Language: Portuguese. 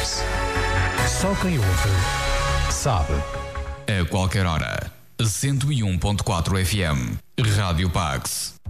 Pax. Só quem ouve sabe. A qualquer hora, 101.4 FM, Rádio Pax.